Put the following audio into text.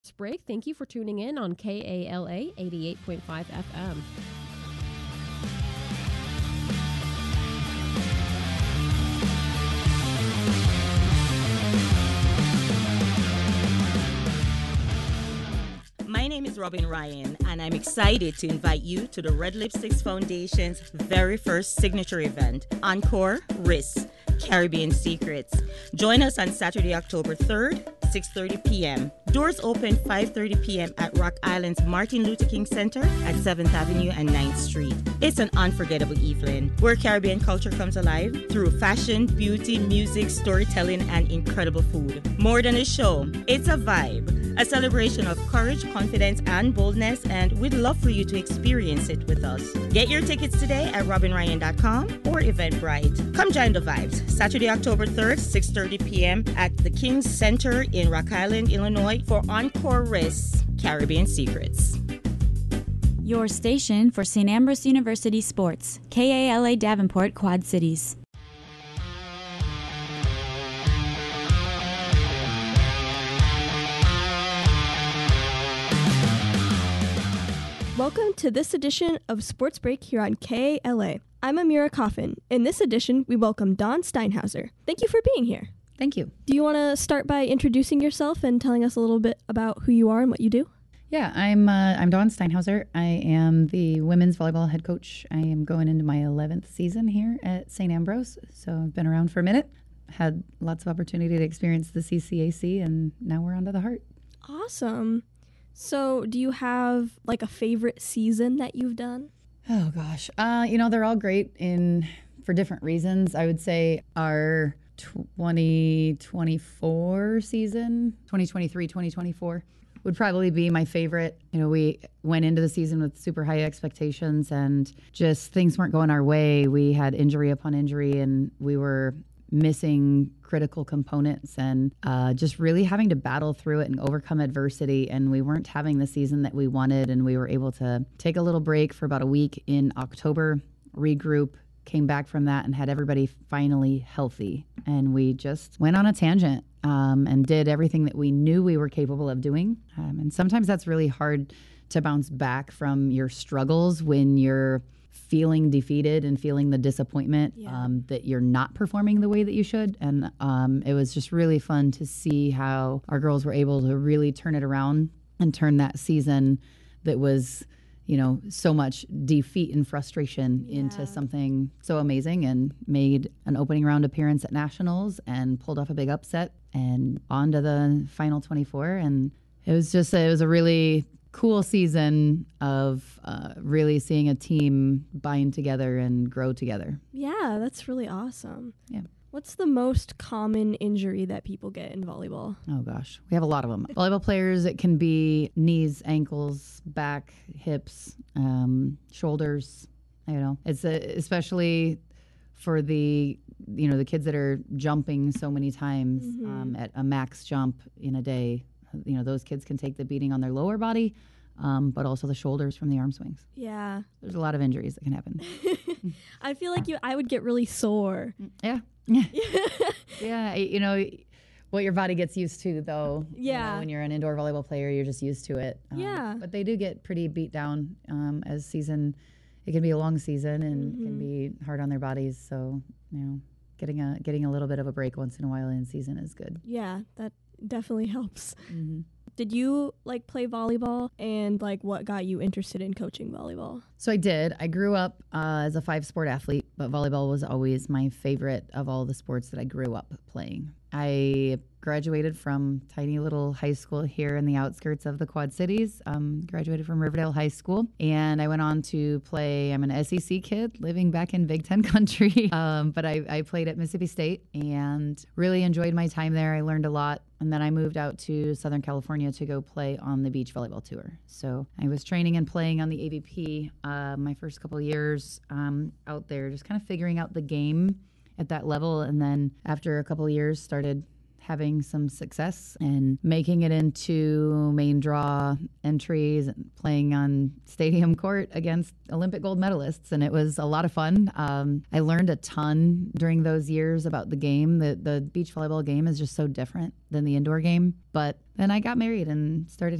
Sports Break. Thank you for tuning in on KALA 88.5 FM. My name is Robin Ryan, and I'm excited to invite you to the Red Lipsticks Foundation's very first signature event, Encore Riss, Caribbean Secrets. Join us on Saturday, October 3rd, 6:30 p.m. Doors open 5:30 p.m. at Rock Island's Martin Luther King Center at 7th Avenue and 9th Street. It's an unforgettable evening where Caribbean culture comes alive through fashion, beauty, music, storytelling, and incredible food. More than a show, it's a vibe, a celebration of courage, confidence, and boldness, and we'd love for you to experience it with us. Get your tickets today at robinryan.com or Eventbrite. Come join the vibes. Saturday, October 3rd, 6:30 p.m. at the King Center in Rock Island, Illinois for Encore Riss, Caribbean Secrets. Your station for St. Ambrose University Sports, KALA Davenport, Quad Cities. Welcome to this edition of Sports Break here on KALA. I'm Amira Coffin. In this edition, we welcome Dawn Steinhauser. Thank you for being here. Thank you. Do you want to start by introducing yourself and telling us a little bit about who you are and what you do? Yeah, I'm Dawn Steinhauser. I am the women's volleyball head coach. I am going into my 11th season here at St. Ambrose, so I've been around for a minute. Had lots of opportunity to experience the CCAC, and now we're on to the Heart. Awesome. So do you have like a favorite season that you've done? Oh gosh, they're all great for different reasons. I would say our 2024 season, 2023-2024, would probably be my favorite. We went into the season with super high expectations, and just things weren't going our way. We had injury upon injury, and we were missing critical components, and just really having to battle through it and overcome adversity. And we weren't having the season that we wanted, and we were able to take a little break for about a week in October, regroup, came back from that, and had everybody finally healthy. And we just went on a tangent and did everything that we knew we were capable of doing. And sometimes that's really hard to bounce back from your struggles when you're feeling defeated and feeling the disappointment that you're not performing the way that you should. And it was just really fun to see how our girls were able to really turn it around and turn that season that was, so much defeat and frustration into something so amazing, and made an opening round appearance at Nationals and pulled off a big upset and on to the final 24. And it was a really cool season of really seeing a team bind together and grow together. Yeah, that's really awesome. Yeah. What's the most common injury that people get in volleyball? Oh, gosh. We have a lot of them. Volleyball players, it can be knees, ankles, back, hips, shoulders. It's especially for the kids that are jumping so many times at a max jump in a day. Those kids can take the beating on their lower body, but also the shoulders from the arm swings. Yeah. There's a lot of injuries that can happen. I feel like I would get really sore. Yeah. Yeah. What your body gets used to, though. Yeah. When you're an indoor volleyball player, you're just used to it. Yeah. But they do get pretty beat down as season. It can be a long season and can be hard on their bodies. So, getting a little bit of a break once in a while in season is good. Yeah, that definitely helps. Mm-hmm. Did you play volleyball, and what got you interested in coaching volleyball? So I did. I grew up as a 5-sport athlete, but volleyball was always my favorite of all the sports that I grew up playing. I graduated from tiny little high school here in the outskirts of the Quad Cities, graduated from Riverdale High School, and I went on to play. I'm an SEC kid living back in Big Ten country, but I played at Mississippi State and really enjoyed my time there. I learned a lot. And then I moved out to Southern California to go play on the beach volleyball tour. So I was training and playing on the AVP my first couple of years out there, just kind of figuring out the game at that level. And then after a couple of years, started having some success and making it into main draw entries and playing on stadium court against Olympic gold medalists. And it was a lot of fun. I learned a ton during those years about the game. The beach volleyball game is just so different than the indoor game. But then I got married and started